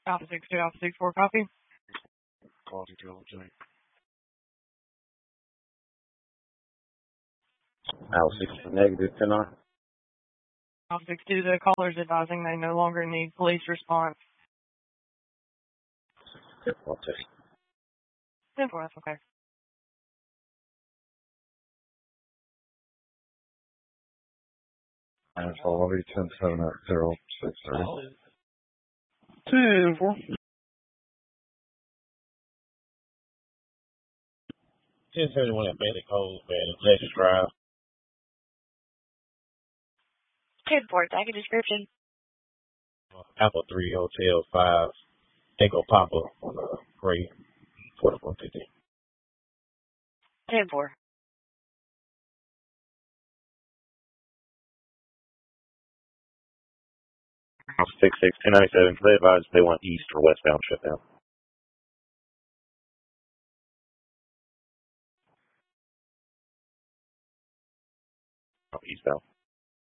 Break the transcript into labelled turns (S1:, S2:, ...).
S1: Alpha 62, Alpha 64, copy.
S2: Quality Control, Jake.
S3: Alpha 6 negative, 10 on.
S1: Alpha 62, the caller is advising they no longer need police response.
S3: 10-4,
S1: 10-4, that's okay.
S2: And follow me 10-7 at 0630.
S1: 10-4.
S4: 1071 at Bandit Cove, Bandit Texas Drive.
S1: 10-4, tag a description.
S4: Alpha 3 Hotel 5, Echo Papa, Gray, 4150.
S1: 10-4.
S3: Alpha 66, 1097. They advise they want east or westbound shutdown. Eastbound.